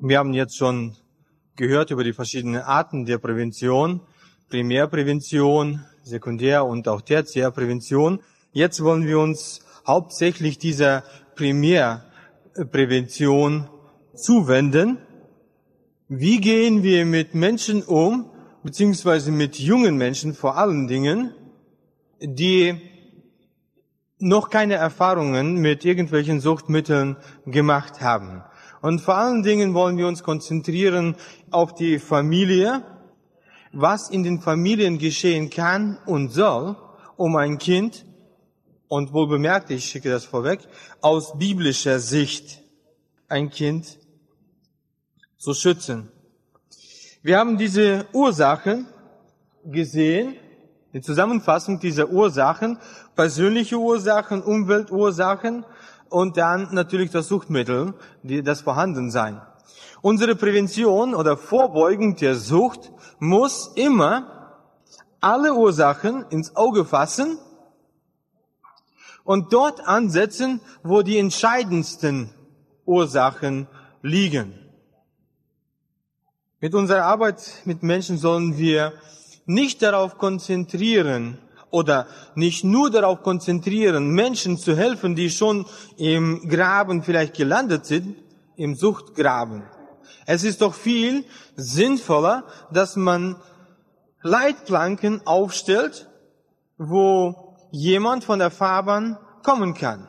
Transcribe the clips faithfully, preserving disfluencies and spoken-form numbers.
Wir haben jetzt schon gehört über die verschiedenen Arten der Prävention, Primärprävention, Sekundär- und auch Tertiärprävention. Jetzt wollen wir uns hauptsächlich dieser Primärprävention zuwenden. Wie gehen wir mit Menschen um, beziehungsweise mit jungen Menschen vor allen Dingen, die noch keine Erfahrungen mit irgendwelchen Suchtmitteln gemacht haben? Und vor allen Dingen wollen wir uns konzentrieren auf die Familie, was in den Familien geschehen kann und soll, um ein Kind, und wohl bemerkt, ich schicke das vorweg, aus biblischer Sicht ein Kind zu schützen. Wir haben diese Ursachen gesehen, die Zusammenfassung dieser Ursachen, persönliche Ursachen, Umweltursachen und dann natürlich das Suchtmittel, die, das Vorhandensein. Unsere Prävention oder Vorbeugung der Sucht muss immer alle Ursachen ins Auge fassen und dort ansetzen, wo die entscheidendsten Ursachen liegen. Mit unserer Arbeit mit Menschen sollen wir nicht darauf konzentrieren oder nicht nur darauf konzentrieren, Menschen zu helfen, die schon im Graben vielleicht gelandet sind, im Suchtgraben. Es ist doch viel sinnvoller, dass man Leitplanken aufstellt, wo jemand von der Fahrbahn kommen kann.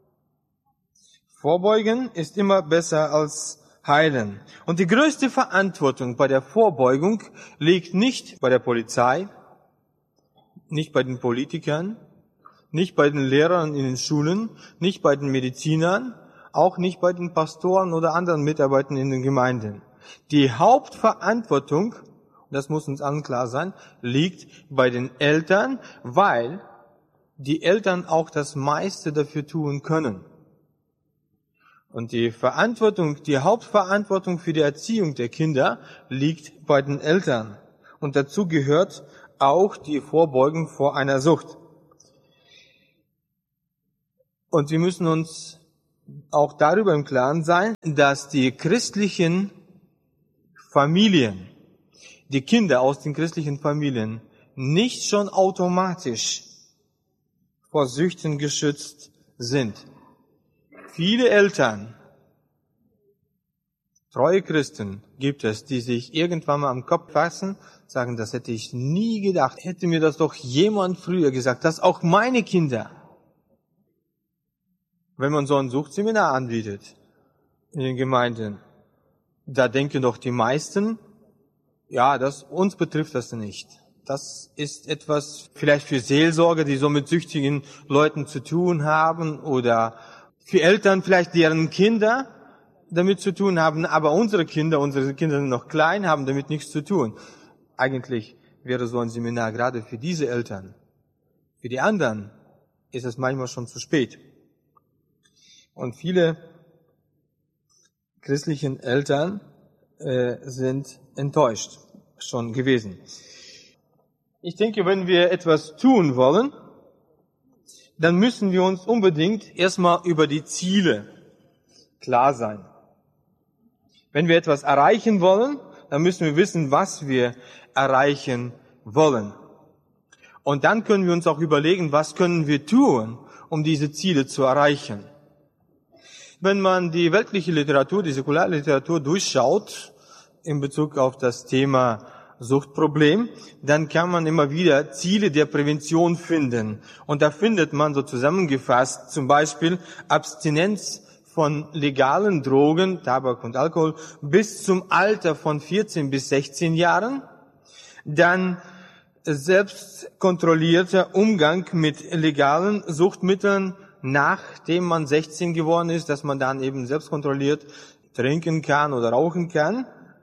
Vorbeugen ist immer besser als heilen. Und die größte Verantwortung bei der Vorbeugung liegt nicht bei der Polizei, nicht bei den Politikern, nicht bei den Lehrern in den Schulen, nicht bei den Medizinern, auch nicht bei den Pastoren oder anderen Mitarbeitern in den Gemeinden. Die Hauptverantwortung, das muss uns allen klar sein, liegt bei den Eltern, weil die Eltern auch das meiste dafür tun können. Und die Verantwortung, die Hauptverantwortung für die Erziehung der Kinder liegt bei den Eltern. Und dazu gehört auch die Vorbeugung vor einer Sucht. Und wir müssen uns auch darüber im Klaren sein, dass die christlichen Familien, die Kinder aus den christlichen Familien nicht schon automatisch vor Süchten geschützt sind. Viele Eltern, treue Christen gibt es, die sich irgendwann mal am Kopf fassen, sagen, das hätte ich nie gedacht. Hätte mir das doch jemand früher gesagt, dass auch meine Kinder, wenn man so ein Suchtseminar anbietet in den Gemeinden, da denken doch die meisten, ja, das, uns betrifft das nicht. Das ist etwas vielleicht für Seelsorger, die so mit süchtigen Leuten zu tun haben oder für Eltern vielleicht, deren Kinder damit zu tun haben, aber unsere Kinder, unsere Kinder sind noch klein, haben damit nichts zu tun. Eigentlich wäre so ein Seminar gerade für diese Eltern. Für die anderen ist es manchmal schon zu spät. Und viele christlichen Eltern äh, sind enttäuscht schon gewesen. Ich denke, wenn wir etwas tun wollen, dann müssen wir uns unbedingt erstmal über die Ziele klar sein. Wenn wir etwas erreichen wollen, dann müssen wir wissen, was wir erreichen wollen. Und dann können wir uns auch überlegen, was können wir tun, um diese Ziele zu erreichen. Wenn man die weltliche Literatur, die Säkularliteratur durchschaut, in Bezug auf das Thema Suchtproblem, dann kann man immer wieder Ziele der Prävention finden. Und da findet man so zusammengefasst zum Beispiel Abstinenz von legalen Drogen, Tabak und Alkohol, bis zum Alter von vierzehn bis sechzehn Jahren. Dann selbstkontrollierter Umgang mit legalen Suchtmitteln, nachdem man sechzehn geworden ist, dass man dann eben selbstkontrolliert trinken kann oder rauchen kann.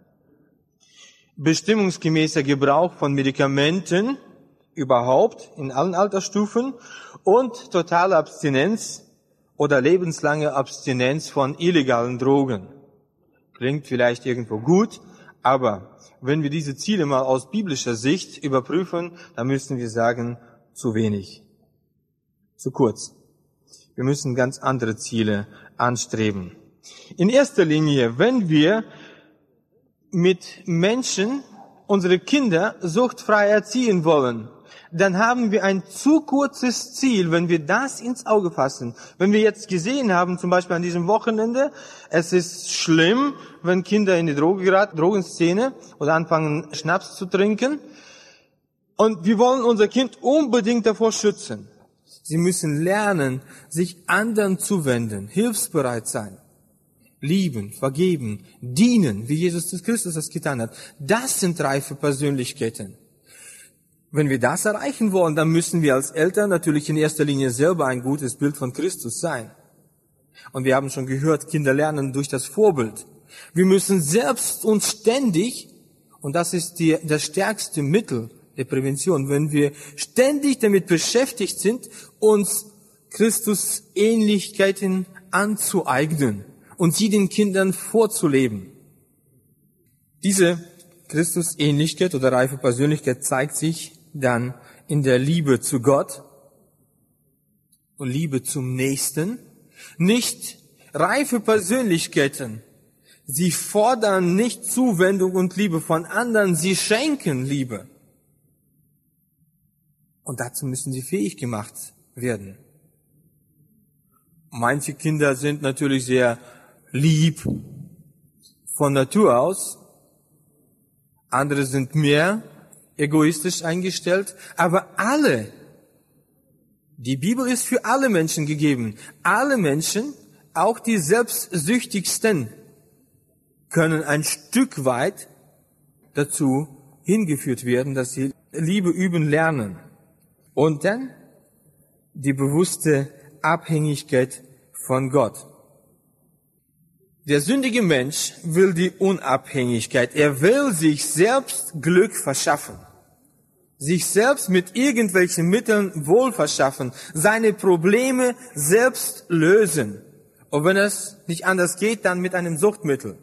Bestimmungsgemäßer Gebrauch von Medikamenten überhaupt in allen Altersstufen und totale Abstinenz oder lebenslange Abstinenz von illegalen Drogen. Klingt vielleicht irgendwo gut, aber wenn wir diese Ziele mal aus biblischer Sicht überprüfen, dann müssen wir sagen, zu wenig, zu kurz. Wir müssen ganz andere Ziele anstreben. In erster Linie, wenn wir mit Menschen, unsere Kinder suchtfrei erziehen wollen, dann haben wir ein zu kurzes Ziel, wenn wir das ins Auge fassen. Wenn wir jetzt gesehen haben, zum Beispiel an diesem Wochenende, es ist schlimm, wenn Kinder in die Droge geraten, Drogenszene oder anfangen, Schnaps zu trinken. Und wir wollen unser Kind unbedingt davor schützen. Sie müssen lernen, sich anderen zuwenden, hilfsbereit sein, lieben, vergeben, dienen, wie Jesus Christus das getan hat. Das sind reife Persönlichkeiten. Wenn wir das erreichen wollen, dann müssen wir als Eltern natürlich in erster Linie selber ein gutes Bild von Christus sein. Und wir haben schon gehört, Kinder lernen durch das Vorbild. Wir müssen selbst uns ständig, und das ist die, das stärkste Mittel der Prävention, wenn wir ständig damit beschäftigt sind, uns Christus Ähnlichkeiten anzueignen und sie den Kindern vorzuleben. Diese Christus-Ähnlichkeit oder reife Persönlichkeit zeigt sich dann in der Liebe zu Gott und Liebe zum Nächsten. Nicht reife Persönlichkeiten. Sie fordern nicht Zuwendung und Liebe von anderen, sie schenken Liebe. Und dazu müssen sie fähig gemacht werden. Manche Kinder sind natürlich sehr lieb von Natur aus. Andere sind mehr egoistisch eingestellt. Aber alle, die Bibel ist für alle Menschen gegeben. Alle Menschen, auch die selbstsüchtigsten, können ein Stück weit dazu hingeführt werden, dass sie Liebe üben lernen. Und dann die bewusste Abhängigkeit von Gott. Der sündige Mensch will die Unabhängigkeit. Er will sich selbst Glück verschaffen. Sich selbst mit irgendwelchen Mitteln Wohl verschaffen. Seine Probleme selbst lösen. Und wenn es nicht anders geht, dann mit einem Suchtmittel.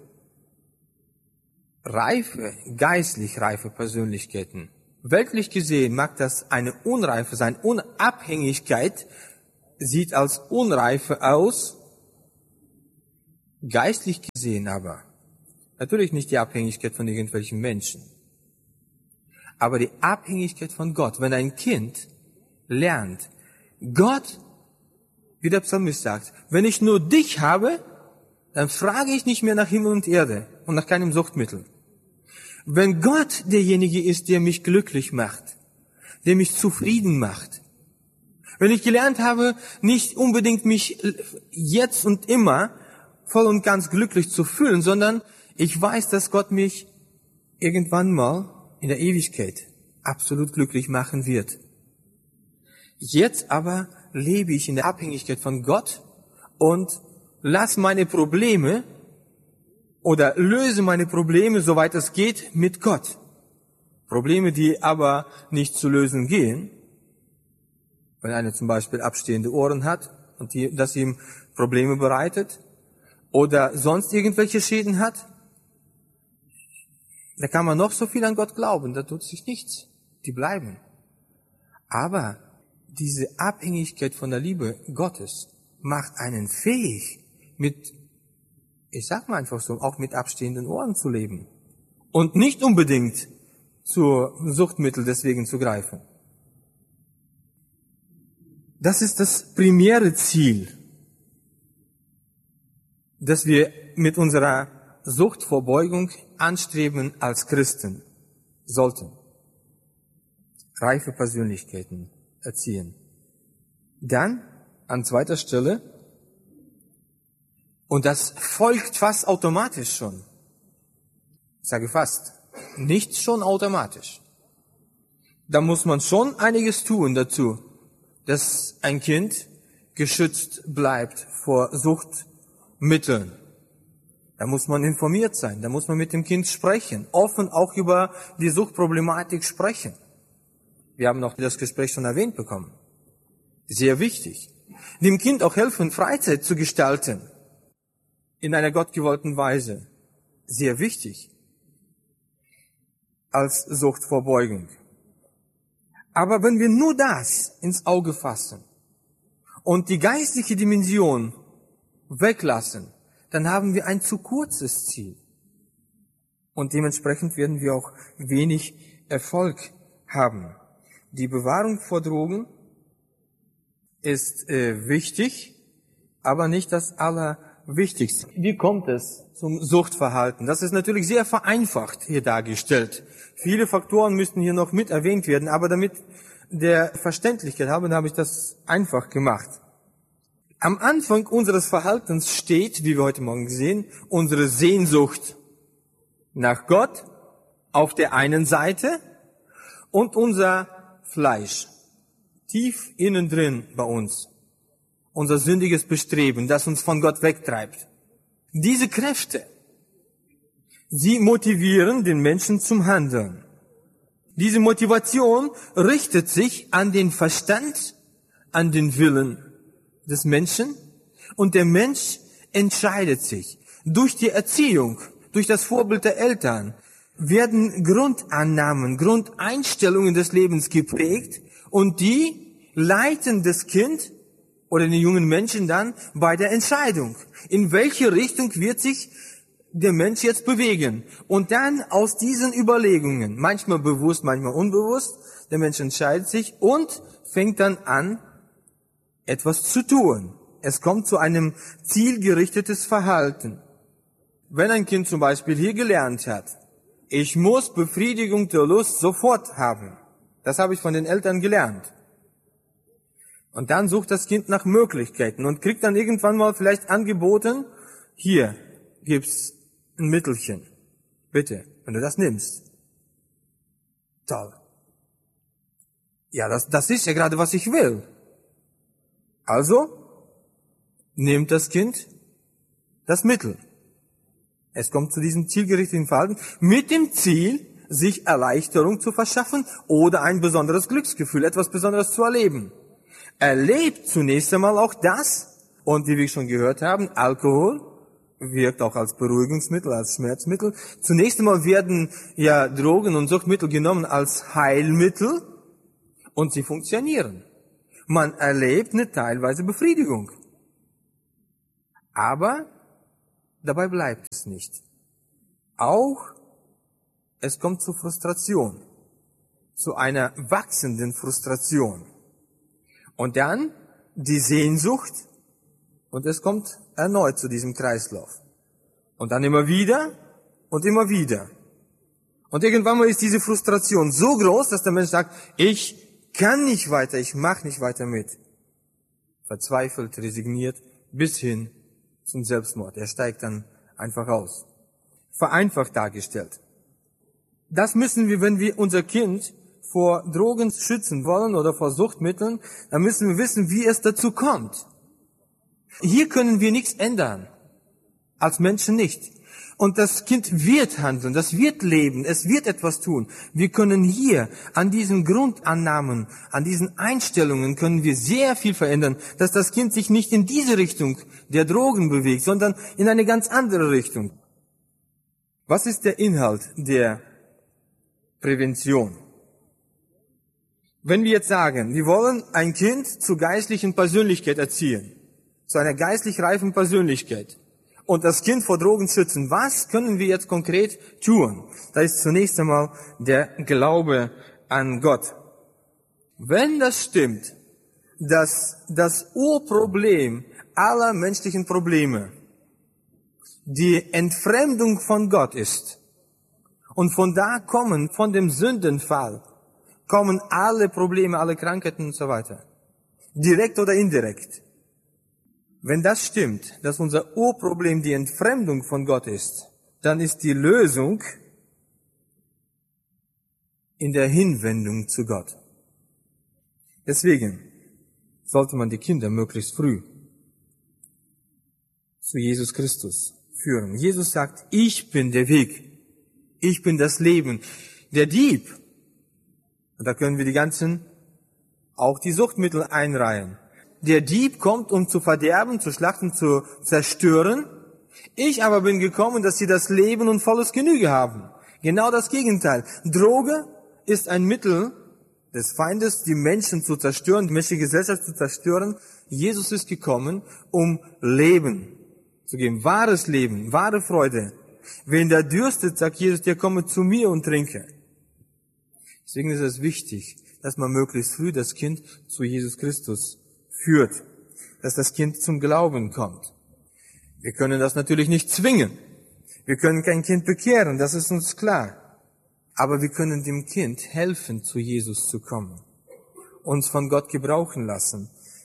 Reife, geistlich reife Persönlichkeiten. Weltlich gesehen mag das eine Unreife sein. Unabhängigkeit sieht als Unreife aus. Geistlich gesehen aber, natürlich nicht die Abhängigkeit von irgendwelchen Menschen, aber die Abhängigkeit von Gott. Wenn ein Kind lernt, Gott, wie der Psalmist sagt, wenn ich nur dich habe, dann frage ich nicht mehr nach Himmel und Erde und nach keinem Suchtmittel. Wenn Gott derjenige ist, der mich glücklich macht, der mich zufrieden macht, wenn ich gelernt habe, nicht unbedingt mich jetzt und immer voll und ganz glücklich zu fühlen, sondern ich weiß, dass Gott mich irgendwann mal in der Ewigkeit absolut glücklich machen wird. Jetzt aber lebe ich in der Abhängigkeit von Gott und lass meine Probleme oder löse meine Probleme, soweit es geht, mit Gott. Probleme, die aber nicht zu lösen gehen, wenn einer zum Beispiel abstehende Ohren hat und die, das ihm Probleme bereitet, oder sonst irgendwelche Schäden hat, da kann man noch so viel an Gott glauben, da tut sich nichts. Die bleiben. Aber diese Abhängigkeit von der Liebe Gottes macht einen fähig, mit, ich sag mal einfach so, auch mit abstehenden Ohren zu leben. Und nicht unbedingt zu Suchtmittel deswegen zu greifen. Das ist das primäre Ziel, dass wir mit unserer Suchtvorbeugung anstreben als Christen sollten. Reife Persönlichkeiten erziehen. Dann, an zweiter Stelle, und das folgt fast automatisch schon. Ich sage fast, nicht schon automatisch. Da muss man schon einiges tun dazu, dass ein Kind geschützt bleibt vor Sucht Mitteln. Da muss man informiert sein, da muss man mit dem Kind sprechen, offen auch über die Suchtproblematik sprechen. Wir haben noch das Gespräch schon erwähnt bekommen. Sehr wichtig. Dem Kind auch helfen, Freizeit zu gestalten. In einer gottgewollten Weise. Sehr wichtig. Als Suchtvorbeugung. Aber wenn wir nur das ins Auge fassen und die geistliche Dimension weglassen, dann haben wir ein zu kurzes Ziel. Und dementsprechend werden wir auch wenig Erfolg haben. Die Bewahrung vor Drogen ist äh, wichtig, aber nicht das Allerwichtigste. Wie kommt es zum Suchtverhalten? Das ist natürlich sehr vereinfacht hier dargestellt. Viele Faktoren müssten hier noch mit erwähnt werden, aber damit der Verständlichkeit haben, habe ich das einfach gemacht. Am Anfang unseres Verhaltens steht, wie wir heute Morgen sehen, unsere Sehnsucht nach Gott auf der einen Seite und unser Fleisch tief innen drin bei uns. Unser sündiges Bestreben, das uns von Gott wegtreibt. Diese Kräfte, sie motivieren den Menschen zum Handeln. Diese Motivation richtet sich an den Verstand, an den Willen des Menschen, und der Mensch entscheidet sich. Durch die Erziehung, durch das Vorbild der Eltern werden Grundannahmen, Grundeinstellungen des Lebens geprägt, und die leiten das Kind oder den jungen Menschen dann bei der Entscheidung. In welche Richtung wird sich der Mensch jetzt bewegen? Und dann aus diesen Überlegungen, manchmal bewusst, manchmal unbewusst, der Mensch entscheidet sich und fängt dann an, etwas zu tun. Es kommt zu einem zielgerichtetes Verhalten. Wenn ein Kind zum Beispiel hier gelernt hat, ich muss Befriedigung der Lust sofort haben. Das habe ich von den Eltern gelernt. Und dann sucht das Kind nach Möglichkeiten und kriegt dann irgendwann mal vielleicht angeboten, hier gibt's ein Mittelchen. Bitte, wenn du das nimmst. Toll. Ja, das, das ist ja gerade, was ich will. Also nimmt das Kind das Mittel. Es kommt zu diesem zielgerichteten Verhalten mit dem Ziel, sich Erleichterung zu verschaffen oder ein besonderes Glücksgefühl, etwas Besonderes zu erleben. Erlebt zunächst einmal auch das, und wie wir schon gehört haben, Alkohol wirkt auch als Beruhigungsmittel, als Schmerzmittel. Zunächst einmal werden ja Drogen und Suchtmittel genommen als Heilmittel und sie funktionieren. Man erlebt eine teilweise Befriedigung. Aber dabei bleibt es nicht. Auch es kommt zu Frustration, zu einer wachsenden Frustration. Und dann die Sehnsucht, und es kommt erneut zu diesem Kreislauf. Und dann immer wieder und immer wieder. Und irgendwann mal ist diese Frustration so groß, dass der Mensch sagt, ich kann nicht weiter, ich mache nicht weiter mit. Verzweifelt, resigniert, bis hin zum Selbstmord. Er steigt dann einfach aus. Vereinfacht dargestellt. Das müssen wir, wenn wir unser Kind vor Drogen schützen wollen oder vor Suchtmitteln, dann müssen wir wissen, wie es dazu kommt. Hier können wir nichts ändern. Als Menschen nicht. Und das Kind wird handeln, das wird leben, es wird etwas tun. Wir können hier an diesen Grundannahmen, an diesen Einstellungen können wir sehr viel verändern, dass das Kind sich nicht in diese Richtung der Drogen bewegt, sondern in eine ganz andere Richtung. Was ist der Inhalt der Prävention? Wenn wir jetzt sagen, wir wollen ein Kind zur geistlichen Persönlichkeit erziehen, zu einer geistlich reifen Persönlichkeit, und das Kind vor Drogen schützen, was können wir jetzt konkret tun? Da ist zunächst einmal der Glaube an Gott. Wenn das stimmt, dass das Urproblem aller menschlichen Probleme die Entfremdung von Gott ist, und von da kommen, von dem Sündenfall, kommen alle Probleme, alle Krankheiten und so weiter, direkt oder indirekt. Wenn das stimmt, dass unser Urproblem die Entfremdung von Gott ist, dann ist die Lösung in der Hinwendung zu Gott. Deswegen sollte man die Kinder möglichst früh zu Jesus Christus führen. Jesus sagt, ich bin der Weg, ich bin das Leben. Der Dieb, und da können wir die ganzen, auch die Suchtmittel einreihen. Der Dieb kommt, um zu verderben, zu schlachten, zu zerstören. Ich aber bin gekommen, dass sie das Leben und volles Genüge haben. Genau das Gegenteil. Droge ist ein Mittel des Feindes, die Menschen zu zerstören, die menschliche Gesellschaft zu zerstören. Jesus ist gekommen, um Leben zu geben. Wahres Leben, wahre Freude, Wen da dürstet, sagt Jesus, der komme zu mir und trinke. Deswegen ist es wichtig, dass man möglichst früh das Kind zu Jesus Christus führt, dass das Kind zum Glauben kommt. Wir können das natürlich nicht zwingen. Wir können kein Kind bekehren, das ist uns klar. Aber wir können dem Kind helfen, zu Jesus zu kommen, uns von Gott gebrauchen lassen.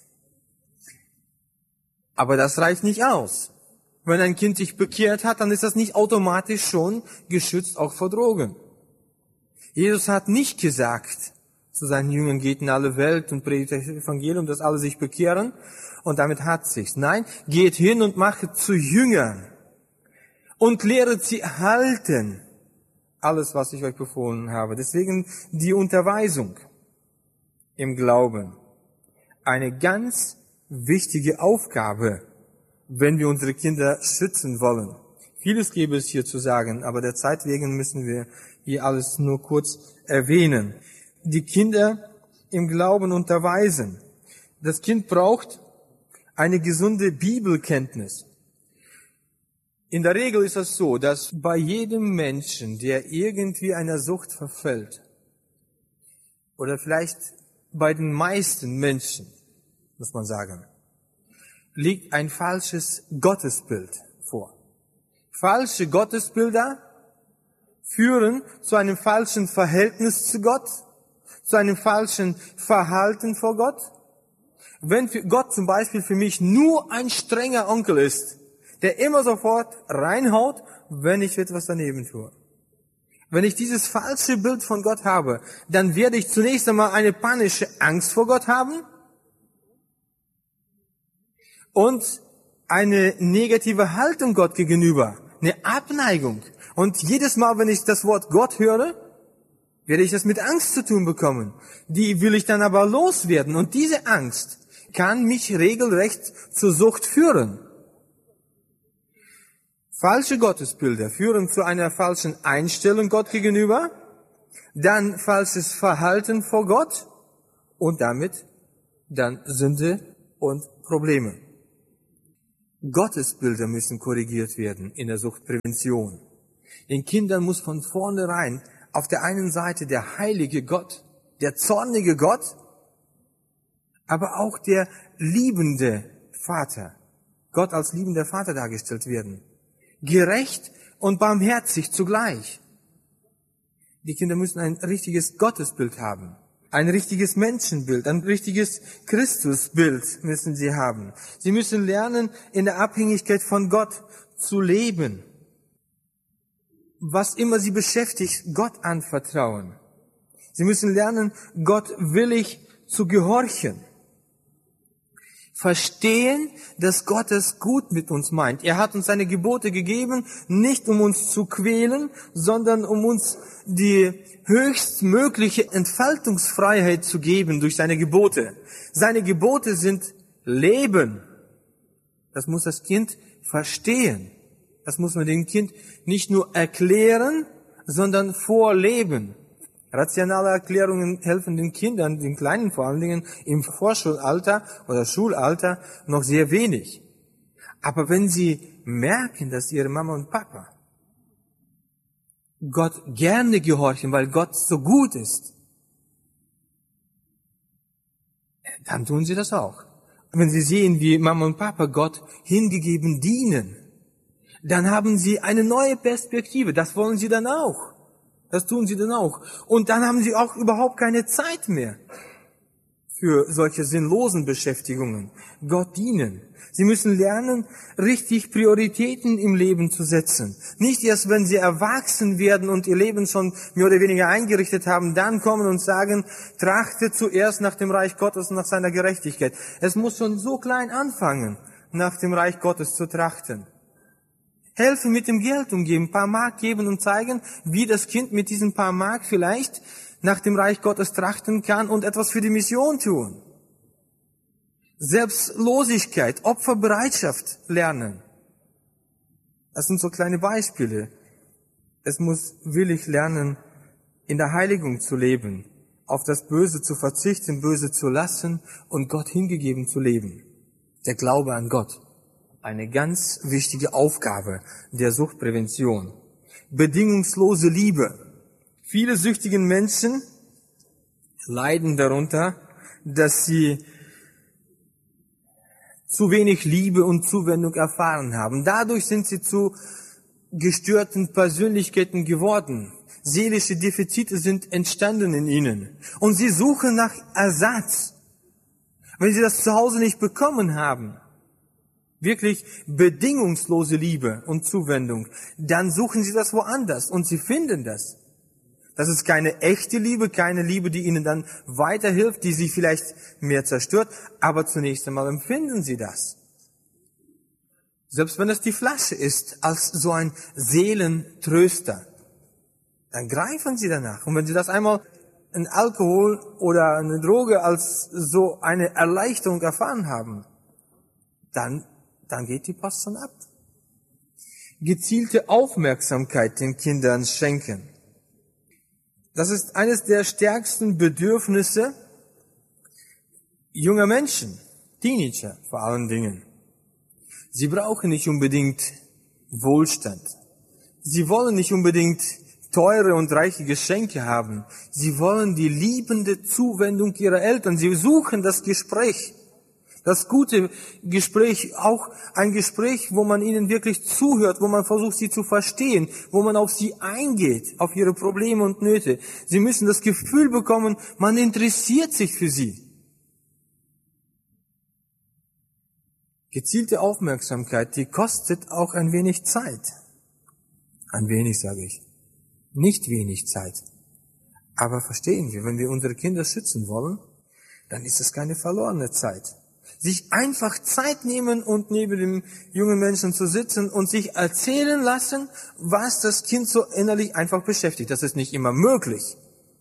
Aber das reicht nicht aus. Wenn ein Kind sich bekehrt hat, dann ist das nicht automatisch schon geschützt auch vor Drogen. Jesus hat nicht gesagt zu seinen Jüngern, geht in alle Welt und predigt das Evangelium, dass alle sich bekehren und damit hat sich's. Nein, geht hin und macht zu Jüngern und lehret sie halten alles, was ich euch befohlen habe. Deswegen die Unterweisung im Glauben. Eine ganz wichtige Aufgabe, wenn wir unsere Kinder schützen wollen. Vieles gäbe es hier zu sagen, aber der Zeit wegen müssen wir hier alles nur kurz erwähnen. Die Kinder im Glauben unterweisen. Das Kind braucht eine gesunde Bibelkenntnis. In der Regel ist es so, dass bei jedem Menschen, der irgendwie einer Sucht verfällt, oder vielleicht bei den meisten Menschen, muss man sagen, liegt ein falsches Gottesbild vor. Falsche Gottesbilder führen zu einem falschen Verhältnis zu Gott, zu einem falschen Verhalten vor Gott. Wenn Gott zum Beispiel für mich nur ein strenger Onkel ist, der immer sofort reinhaut, wenn ich etwas daneben tue. Wenn ich dieses falsche Bild von Gott habe, dann werde ich zunächst einmal eine panische Angst vor Gott haben und eine negative Haltung Gott gegenüber, eine Abneigung. Und jedes Mal, wenn ich das Wort Gott höre, werde ich das mit Angst zu tun bekommen. Die will ich dann aber loswerden. Und diese Angst kann mich regelrecht zur Sucht führen. Falsche Gottesbilder führen zu einer falschen Einstellung Gott gegenüber, dann falsches Verhalten vor Gott und damit dann Sünde und Probleme. Gottesbilder müssen korrigiert werden in der Suchtprävention. Den Kindern muss von vornherein auf der einen Seite der heilige Gott, der zornige Gott, aber auch der liebende Vater, Gott als liebender Vater dargestellt werden. Gerecht und barmherzig zugleich. Die Kinder müssen ein richtiges Gottesbild haben. Ein richtiges Menschenbild, ein richtiges Christusbild müssen sie haben. Sie müssen lernen, in der Abhängigkeit von Gott zu leben. Was immer sie beschäftigt, Gott anvertrauen. Sie müssen lernen, Gott willig zu gehorchen. Verstehen, dass Gott es gut mit uns meint. Er hat uns seine Gebote gegeben, nicht um uns zu quälen, sondern um uns die höchstmögliche Entfaltungsfreiheit zu geben durch seine Gebote. Seine Gebote sind Leben. Das muss das Kind verstehen. Das muss man dem Kind nicht nur erklären, sondern vorleben. Rationale Erklärungen helfen den Kindern, den Kleinen vor allen Dingen, im Vorschulalter oder Schulalter noch sehr wenig. Aber wenn sie merken, dass ihre Mama und Papa Gott gerne gehorchen, weil Gott so gut ist, dann tun sie das auch. Wenn sie sehen, wie Mama und Papa Gott hingegeben dienen, dann haben sie eine neue Perspektive. Das wollen sie dann auch. Das tun sie dann auch. Und dann haben sie auch überhaupt keine Zeit mehr für solche sinnlosen Beschäftigungen. Gott dienen. Sie müssen lernen, richtig Prioritäten im Leben zu setzen. Nicht erst, wenn sie erwachsen werden und ihr Leben schon mehr oder weniger eingerichtet haben, dann kommen und sagen, trachte zuerst nach dem Reich Gottes und nach seiner Gerechtigkeit. Es muss schon so klein anfangen, nach dem Reich Gottes zu trachten. Helfen mit dem Geld umgeben, ein paar Mark geben und zeigen, wie das Kind mit diesen paar Mark vielleicht nach dem Reich Gottes trachten kann und etwas für die Mission tun. Selbstlosigkeit, Opferbereitschaft lernen. Das sind so kleine Beispiele. Es muss willig lernen, in der Heiligung zu leben, auf das Böse zu verzichten, Böse zu lassen und Gott hingegeben zu leben. Der Glaube an Gott. eine ganz wichtige Aufgabe der Suchtprävention. Bedingungslose Liebe. Viele süchtigen Menschen leiden darunter, dass sie zu wenig Liebe und Zuwendung erfahren haben. Dadurch sind sie zu gestörten Persönlichkeiten geworden. Seelische Defizite sind entstanden in ihnen. Und sie suchen nach Ersatz. Wenn sie das zu Hause nicht bekommen haben, wirklich bedingungslose Liebe und Zuwendung, dann suchen sie das woanders und sie finden das. Das ist keine echte Liebe, keine Liebe, die ihnen dann weiterhilft, die sie vielleicht mehr zerstört, aber zunächst einmal empfinden sie das. Selbst wenn es die Flasche ist, als so ein Seelentröster, dann greifen sie danach. Und wenn sie das einmal ein Alkohol oder eine Droge als so eine Erleichterung erfahren haben, dann, dann geht die Post schon ab. Gezielte Aufmerksamkeit den Kindern schenken. Das ist eines der stärksten Bedürfnisse junger Menschen, Teenager vor allen Dingen. Sie brauchen nicht unbedingt Wohlstand. Sie wollen nicht unbedingt teure und reiche Geschenke haben. Sie wollen die liebende Zuwendung ihrer Eltern. Sie suchen das Gespräch. Das gute Gespräch, auch ein Gespräch, wo man ihnen wirklich zuhört, wo man versucht, sie zu verstehen, wo man auf sie eingeht, auf ihre Probleme und Nöte. Sie müssen das Gefühl bekommen, man interessiert sich für sie. Gezielte Aufmerksamkeit, die kostet auch ein wenig Zeit. Ein wenig, sage ich. Nicht wenig Zeit. Aber verstehen wir, wenn wir unsere Kinder schützen wollen, dann ist es keine verlorene Zeit. Sich einfach Zeit nehmen und neben dem jungen Menschen zu sitzen und sich erzählen lassen, was das Kind so innerlich einfach beschäftigt. Das ist nicht immer möglich.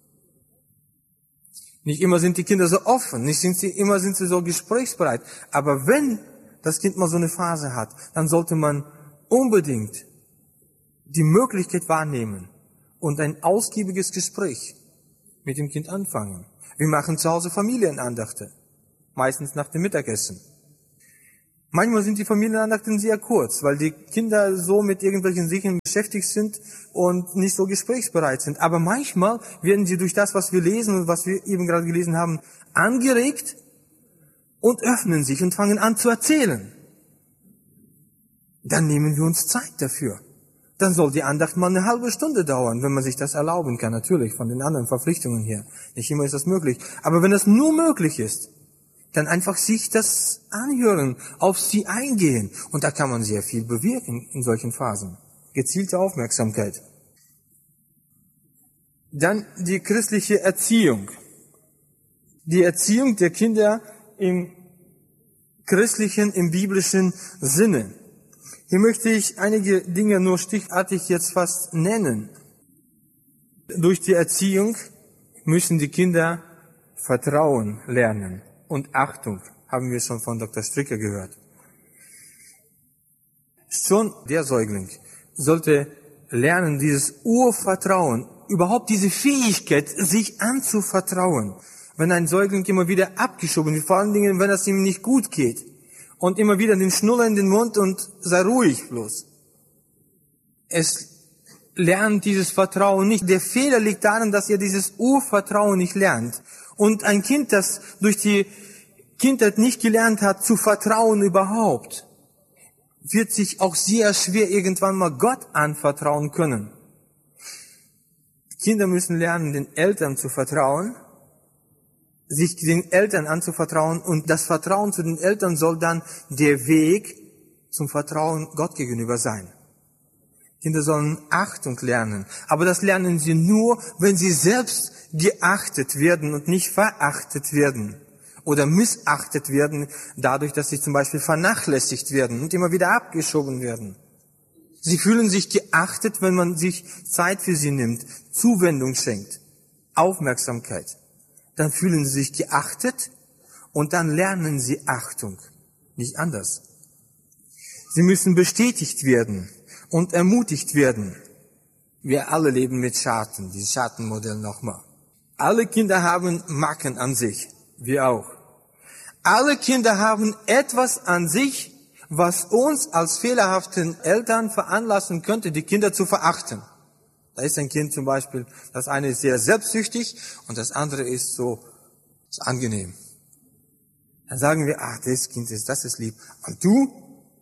Nicht immer sind die Kinder so offen, nicht sind sie, immer sind sie so gesprächsbereit. Aber wenn das Kind mal so eine Phase hat, dann sollte man unbedingt die Möglichkeit wahrnehmen und ein ausgiebiges Gespräch mit dem Kind anfangen. Wir machen zu Hause Familienandachte. Meistens nach dem Mittagessen. Manchmal sind die Familienandachten sehr kurz, weil die Kinder so mit irgendwelchen Sachen beschäftigt sind und nicht so gesprächsbereit sind. Aber manchmal werden sie durch das, was wir lesen und was wir eben gerade gelesen haben, angeregt und öffnen sich und fangen an zu erzählen. Dann nehmen wir uns Zeit dafür. Dann soll die Andacht mal eine halbe Stunde dauern, wenn man sich das erlauben kann, natürlich, von den anderen Verpflichtungen her. Nicht immer ist das möglich. Aber wenn es nur möglich ist, dann einfach sich das anhören, auf sie eingehen. Und da kann man sehr viel bewirken in solchen Phasen. Gezielte Aufmerksamkeit. Dann die christliche Erziehung. Die Erziehung der Kinder im christlichen, im biblischen Sinne. Hier möchte ich einige Dinge nur stichartig jetzt fast nennen. Durch die Erziehung müssen die Kinder Vertrauen lernen. Und Achtung, haben wir schon von Doktor Stricker gehört. Schon der Säugling sollte lernen, dieses Urvertrauen, überhaupt diese Fähigkeit, sich anzuvertrauen. Wenn ein Säugling immer wieder abgeschoben wird, vor allen Dingen, wenn es ihm nicht gut geht, und immer wieder den Schnuller in den Mund und sei ruhig bloß. Es lernt dieses Vertrauen nicht. Der Fehler liegt darin, dass ihr dieses Urvertrauen nicht lernt. Und ein Kind, das durch die Kindheit nicht gelernt hat, zu vertrauen überhaupt, wird sich auch sehr schwer irgendwann mal Gott anvertrauen können. Kinder müssen lernen, den Eltern zu vertrauen, sich den Eltern anzuvertrauen, und das Vertrauen zu den Eltern soll dann der Weg zum Vertrauen Gott gegenüber sein. Kinder sollen Achtung lernen, aber das lernen sie nur, wenn sie selbst geachtet werden und nicht verachtet werden oder missachtet werden, dadurch, dass sie zum Beispiel vernachlässigt werden und immer wieder abgeschoben werden. Sie fühlen sich geachtet, wenn man sich Zeit für sie nimmt, Zuwendung schenkt, Aufmerksamkeit. Dann fühlen sie sich geachtet und dann lernen sie Achtung, nicht anders. Sie müssen bestätigt werden und ermutigt werden. Wir alle leben mit Schatten, dieses Schattenmodell nochmal. Alle Kinder haben Macken an sich, wir auch. Alle Kinder haben etwas an sich, was uns als fehlerhaften Eltern veranlassen könnte, die Kinder zu verachten. Da ist ein Kind zum Beispiel, das eine ist sehr selbstsüchtig und das andere ist so, so angenehm. Dann sagen wir, ach, das Kind ist, das ist lieb. Und du?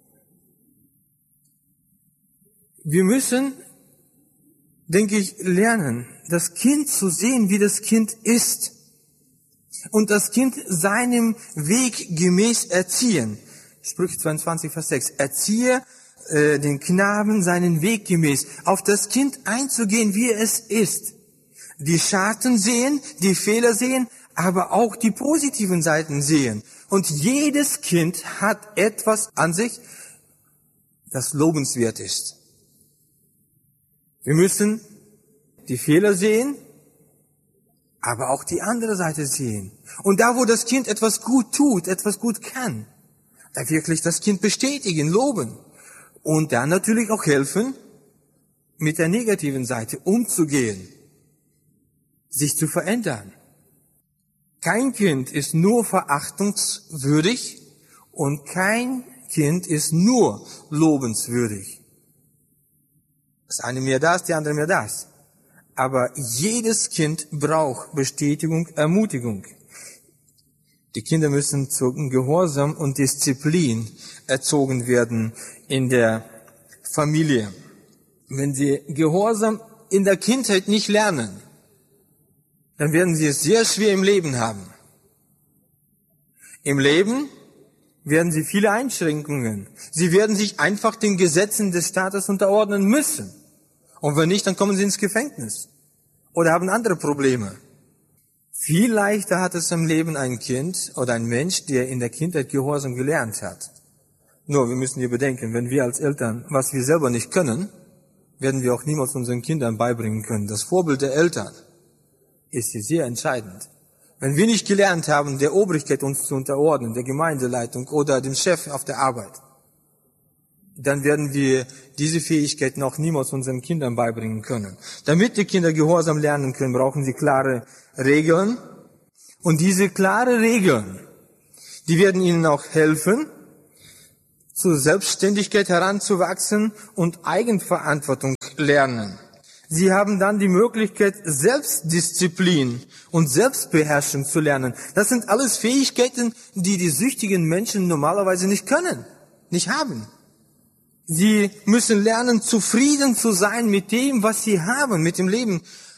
Wir müssen, denke ich, lernen, das Kind zu sehen, wie das Kind ist. Und das Kind seinem Weg gemäß erziehen. Sprüche zweiundzwanzig, Vers sechs. Erziehe äh, den Knaben seinen Weg gemäß. Auf das Kind einzugehen, wie es ist. Die Scharten sehen, die Fehler sehen, aber auch die positiven Seiten sehen. Und jedes Kind hat etwas an sich, das lobenswert ist. Wir müssen die Fehler sehen, aber auch die andere Seite sehen. Und da, wo das Kind etwas gut tut, etwas gut kann, da wirklich das Kind bestätigen, loben. Und dann natürlich auch helfen, mit der negativen Seite umzugehen, sich zu verändern. Kein Kind ist nur verachtungswürdig und kein Kind ist nur lobenswürdig. Das eine mehr das, die andere mehr das. Aber jedes Kind braucht Bestätigung, Ermutigung. Die Kinder müssen zu Gehorsam und Disziplin erzogen werden in der Familie. Wenn sie Gehorsam in der Kindheit nicht lernen, dann werden sie es sehr schwer im Leben haben. Im Leben werden sie viele Einschränkungen. Sie werden sich einfach den Gesetzen des Staates unterordnen müssen. Und wenn nicht, dann kommen sie ins Gefängnis oder haben andere Probleme. Viel leichter hat es im Leben ein Kind oder ein Mensch, der in der Kindheit Gehorsam gelernt hat. Nur, wir müssen hier bedenken, wenn wir als Eltern, was wir selber nicht können, werden wir auch niemals unseren Kindern beibringen können. Das Vorbild der Eltern ist hier sehr entscheidend. Wenn wir nicht gelernt haben, der Obrigkeit uns zu unterordnen, der Gemeindeleitung oder dem Chef auf der Arbeit, dann werden wir diese Fähigkeiten auch niemals unseren Kindern beibringen können. Damit die Kinder Gehorsam lernen können, brauchen sie klare Regeln. Und diese klare Regeln, die werden ihnen auch helfen, zur Selbstständigkeit heranzuwachsen und Eigenverantwortung lernen. Sie haben dann die Möglichkeit, Selbstdisziplin und Selbstbeherrschung zu lernen. Das sind alles Fähigkeiten, die die süchtigen Menschen normalerweise nicht können, nicht haben. Sie müssen lernen, zufrieden zu sein mit dem, was sie haben, mit dem Leben.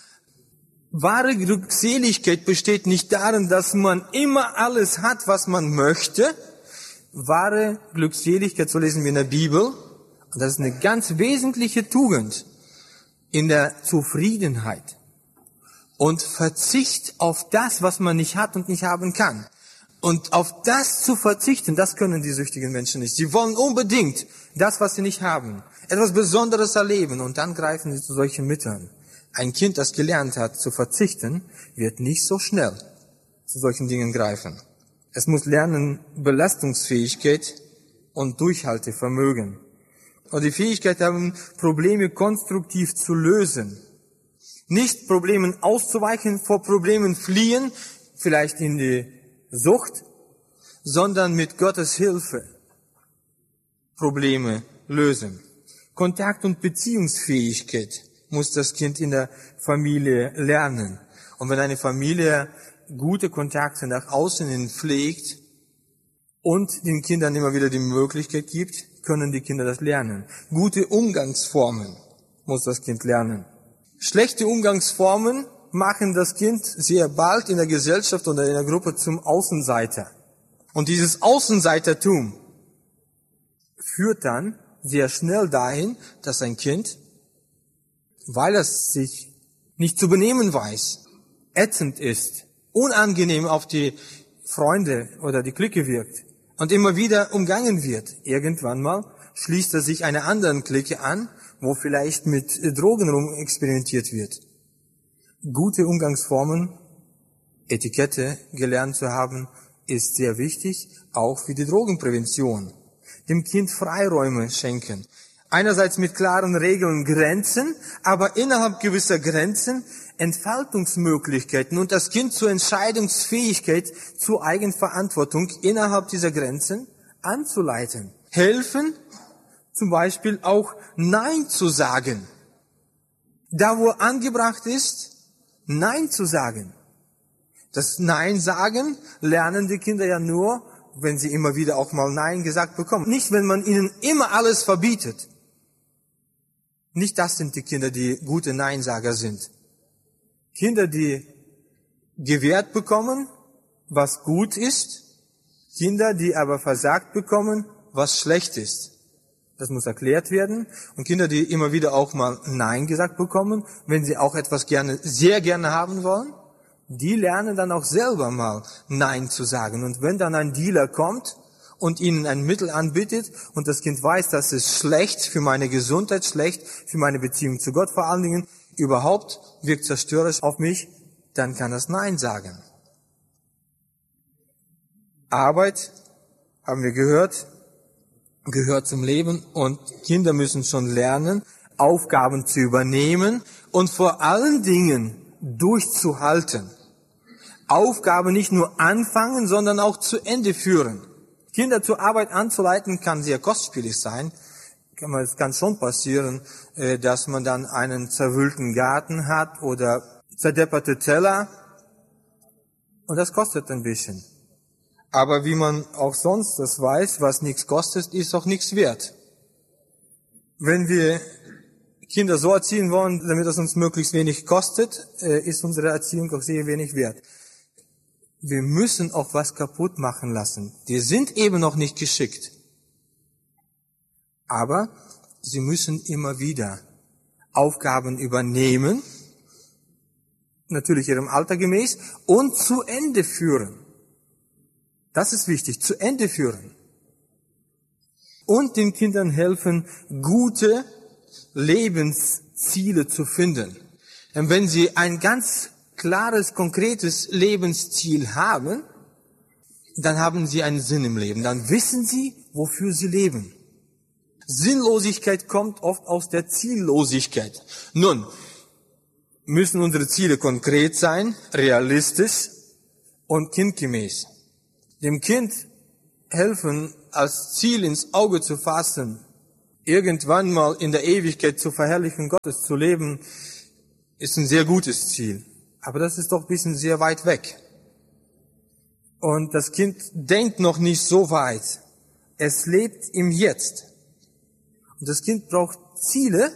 Wahre Glückseligkeit besteht nicht darin, dass man immer alles hat, was man möchte. Wahre Glückseligkeit, so lesen wir in der Bibel, und das ist eine ganz wesentliche Tugend, in der Zufriedenheit und Verzicht auf das, was man nicht hat und nicht haben kann. Und auf das zu verzichten, das können die süchtigen Menschen nicht. Sie wollen unbedingt das, was sie nicht haben, etwas Besonderes erleben, und dann greifen sie zu solchen Mitteln. Ein Kind, das gelernt hat zu verzichten, wird nicht so schnell zu solchen Dingen greifen. Es muss lernen Belastungsfähigkeit und Durchhaltevermögen. Und die Fähigkeit haben, Probleme konstruktiv zu lösen. Nicht Problemen auszuweichen, vor Problemen fliehen, vielleicht in die Sucht, sondern mit Gottes Hilfe Probleme lösen. Kontakt- und Beziehungsfähigkeit muss das Kind in der Familie lernen. Und wenn eine Familie gute Kontakte nach außen hin pflegt und den Kindern immer wieder die Möglichkeit gibt, können die Kinder das lernen. Gute Umgangsformen muss das Kind lernen. Schlechte Umgangsformen machen das Kind sehr bald in der Gesellschaft oder in der Gruppe zum Außenseiter. Und dieses Außenseitertum führt dann sehr schnell dahin, dass ein Kind, weil es sich nicht zu benehmen weiß, ätzend ist, unangenehm auf die Freunde oder die Clique wirkt und immer wieder umgangen wird. Irgendwann mal schließt er sich einer anderen Clique an, wo vielleicht mit Drogen rum experimentiert wird. Gute Umgangsformen, Etikette gelernt zu haben, ist sehr wichtig, auch für die Drogenprävention. Dem Kind Freiräume schenken. Einerseits mit klaren Regeln Grenzen, aber innerhalb gewisser Grenzen Entfaltungsmöglichkeiten und das Kind zur Entscheidungsfähigkeit, zur Eigenverantwortung innerhalb dieser Grenzen anzuleiten. helfen, zum Beispiel auch Nein zu sagen. Da, wo angebracht ist, Nein zu sagen. Das Nein sagen lernen die Kinder ja nur, wenn sie immer wieder auch mal Nein gesagt bekommen. Nicht, wenn man ihnen immer alles verbietet. Nicht das sind die Kinder, die gute Neinsager sind. Kinder, die gewährt bekommen, was gut ist. Kinder, die aber versagt bekommen, was schlecht ist. Das muss erklärt werden. Und Kinder, die immer wieder auch mal Nein gesagt bekommen, wenn sie auch etwas gerne, sehr gerne haben wollen, die lernen dann auch selber mal Nein zu sagen. Und wenn dann ein Dealer kommt und ihnen ein Mittel anbietet und das Kind weiß, das ist schlecht für meine Gesundheit, schlecht für meine Beziehung zu Gott vor allen Dingen, überhaupt wirkt zerstörerisch auf mich, dann kann das Nein sagen. Arbeit, haben wir gehört, gehört zum Leben und Kinder müssen schon lernen, Aufgaben zu übernehmen und vor allen Dingen durchzuhalten. Aufgabe nicht nur anfangen, sondern auch zu Ende führen. Kinder zur Arbeit anzuleiten kann sehr kostspielig sein. Es kann schon passieren, dass man dann einen zerwühlten Garten hat oder zerdepperte Teller. Und das kostet ein bisschen. Aber wie man auch sonst das weiß, was nichts kostet, ist auch nichts wert. Wenn wir Kinder so erziehen wollen, damit es uns möglichst wenig kostet, ist unsere Erziehung auch sehr wenig wert. Wir müssen auch was kaputt machen lassen. Die sind eben noch nicht geschickt. Aber sie müssen immer wieder Aufgaben übernehmen, natürlich ihrem Alter gemäß, und zu Ende führen. Das ist wichtig, zu Ende führen. Und den Kindern helfen, gute Lebensziele zu finden. Denn wenn sie ein ganz klares, konkretes Lebensziel haben, dann haben sie einen Sinn im Leben. Dann wissen sie, wofür sie leben. Sinnlosigkeit kommt oft aus der Ziellosigkeit. Nun, müssen unsere Ziele konkret sein, realistisch und kindgemäß. Dem Kind helfen, als Ziel ins Auge zu fassen, irgendwann mal in der Ewigkeit zur Verherrlichung Gottes zu leben, ist ein sehr gutes Ziel. Aber das ist doch ein bisschen sehr weit weg. Und das Kind denkt noch nicht so weit. Es lebt im Jetzt. Und das Kind braucht Ziele,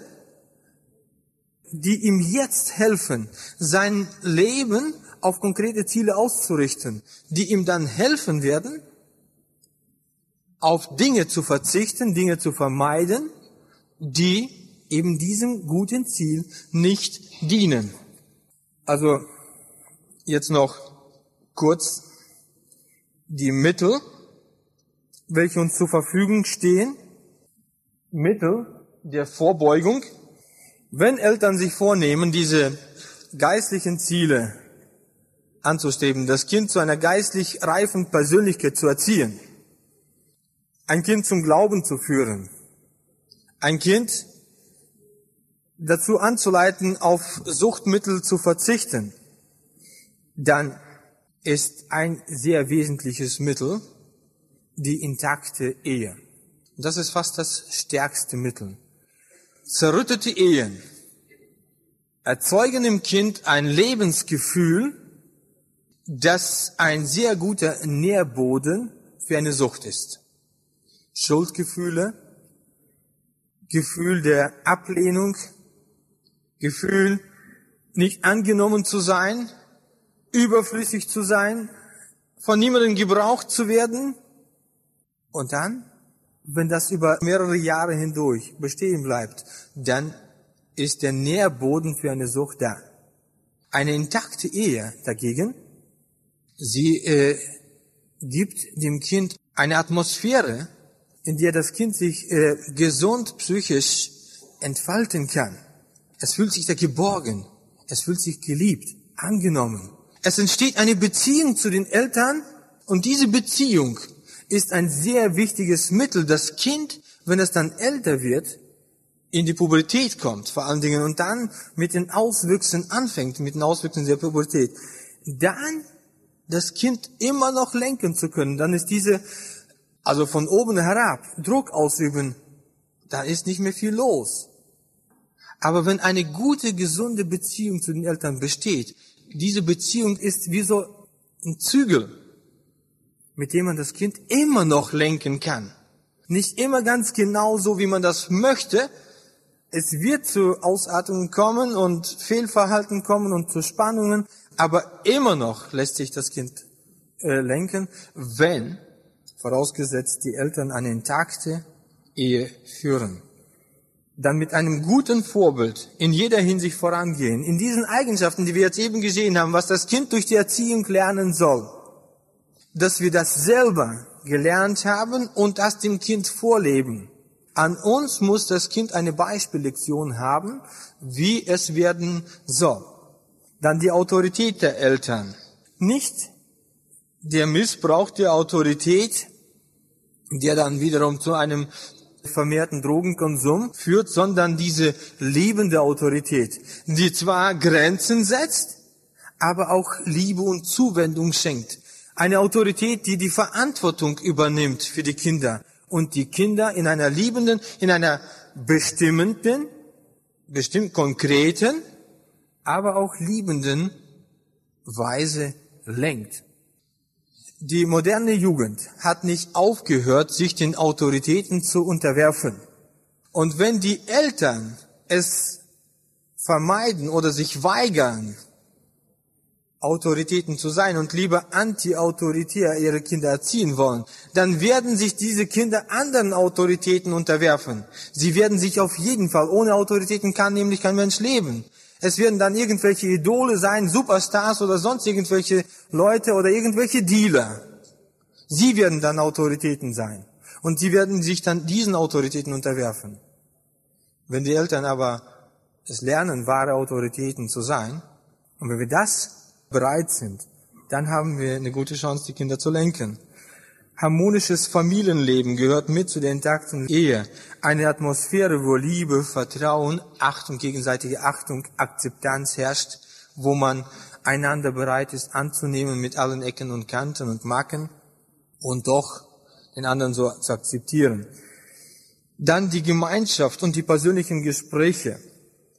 die ihm jetzt helfen, sein Leben auf konkrete Ziele auszurichten, die ihm dann helfen werden, auf Dinge zu verzichten, Dinge zu vermeiden, die eben diesem guten Ziel nicht dienen. Also jetzt noch kurz die Mittel, welche uns zur Verfügung stehen. Mittel der Vorbeugung. Wenn Eltern sich vornehmen, diese geistlichen Ziele anzustreben, das Kind zu einer geistlich reifen Persönlichkeit zu erziehen, ein Kind zum Glauben zu führen, ein Kind dazu anzuleiten, auf Suchtmittel zu verzichten, dann ist ein sehr wesentliches Mittel die intakte Ehe. Und das ist fast das stärkste Mittel. Zerrüttete Ehen erzeugen im Kind ein Lebensgefühl, das ein sehr guter Nährboden für eine Sucht ist. Schuldgefühle, Gefühl der Ablehnung, Gefühl, nicht angenommen zu sein, überflüssig zu sein, von niemandem gebraucht zu werden. Und dann, wenn das über mehrere Jahre hindurch bestehen bleibt, dann ist der Nährboden für eine Sucht da. Eine intakte Ehe dagegen, sie äh, gibt dem Kind eine Atmosphäre, in der das Kind sich äh, gesund psychisch entfalten kann. Es fühlt sich da geborgen, es fühlt sich geliebt, angenommen. Es entsteht eine Beziehung zu den Eltern und diese Beziehung ist ein sehr wichtiges Mittel. Das Kind, wenn es dann älter wird, in die Pubertät kommt vor allen Dingen und dann mit den Auswüchsen anfängt, mit den Auswüchsen der Pubertät, dann das Kind immer noch lenken zu können. Dann ist diese also von oben herab Druck ausüben, da ist nicht mehr viel los. Aber wenn eine gute, gesunde Beziehung zu den Eltern besteht, diese Beziehung ist wie so ein Zügel, mit dem man das Kind immer noch lenken kann. Nicht immer ganz genau so, wie man das möchte. Es wird zu Ausartungen kommen und Fehlverhalten kommen und zu Spannungen, aber immer noch lässt sich das Kind äh, lenken, wenn, vorausgesetzt, die Eltern eine intakte Ehe führen. Dann mit einem guten Vorbild in jeder Hinsicht vorangehen. In diesen Eigenschaften, die wir jetzt eben gesehen haben, was das Kind durch die Erziehung lernen soll, dass wir das selber gelernt haben und das dem Kind vorleben. An uns muss das Kind eine Beispiellektion haben, wie es werden soll. Dann die Autorität der Eltern. Nicht der Missbrauch der Autorität, der dann wiederum zu einem vermehrten Drogenkonsum führt, sondern diese liebende Autorität, die zwar Grenzen setzt, aber auch Liebe und Zuwendung schenkt. Eine Autorität, die die Verantwortung übernimmt für die Kinder und die Kinder in einer liebenden, in einer bestimmenden, bestimmt konkreten, aber auch liebenden Weise lenkt. Die moderne Jugend hat nicht aufgehört, sich den Autoritäten zu unterwerfen. Und wenn die Eltern es vermeiden oder sich weigern, Autoritäten zu sein und lieber anti-autoritär ihre Kinder erziehen wollen, dann werden sich diese Kinder anderen Autoritäten unterwerfen. Sie werden sich auf jeden Fall, ohne Autoritäten kann nämlich kein Mensch leben. Es werden dann irgendwelche Idole sein, Superstars oder sonst irgendwelche Leute oder irgendwelche Dealer. Sie werden dann Autoritäten sein. Und sie werden sich dann diesen Autoritäten unterwerfen. Wenn die Eltern aber es lernen, wahre Autoritäten zu sein, und wenn wir das bereit sind, dann haben wir eine gute Chance, die Kinder zu lenken. Harmonisches Familienleben gehört mit zu der intakten Ehe. Eine Atmosphäre, wo Liebe, Vertrauen, Achtung, gegenseitige Achtung, Akzeptanz herrscht, wo man einander bereit ist anzunehmen mit allen Ecken und Kanten und Macken und doch den anderen so zu akzeptieren. Dann die Gemeinschaft und die persönlichen Gespräche.